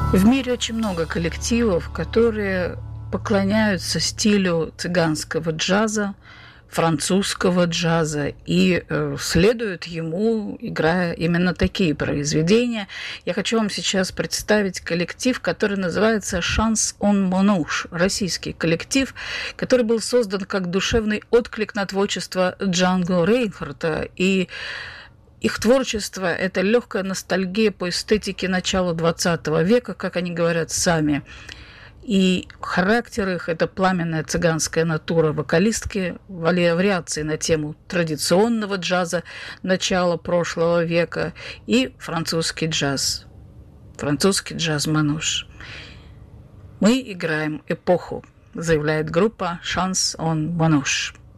В мире очень много коллективов, которые поклоняются стилю цыганского джаза, французского джаза и следуют ему, играя именно такие произведения. Я хочу вам сейчас представить коллектив, который называется «Шанс он Мануш», российский коллектив, который был создан как душевный отклик на творчество Джанго Рейнхарта. И их творчество – это легкая ностальгия по эстетике начала XX века, как они говорят сами. И характер их – это пламенная цыганская натура вокалистки, вариации на тему традиционного джаза начала прошлого века и французский джаз Мануш. Мы играем эпоху, заявляет группа «Шанс он Мануш».